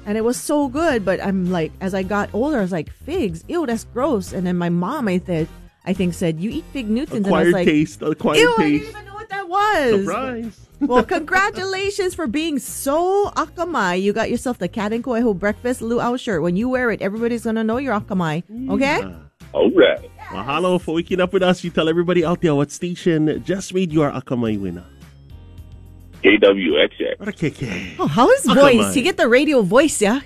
And it was so good, but I'm like, as I got older, I was like, figs, ew, that's gross. And then my mom, I think said, you eat fig Newtons. Acquired and I was like, taste, acquired ew, taste. I didn't even know what that was. Surprise. Well, congratulations for being so akamai. You got yourself the Cat and Coelho breakfast luau shirt. When you wear it, everybody's going to know you're akamai. Okay? Yeah. All right. Mahalo for waking up with us. You tell everybody out there what station just made you our Akamai winner. KWXX. What a KK. Oh, how is Akamai. voice? He get the radio voice, yeah?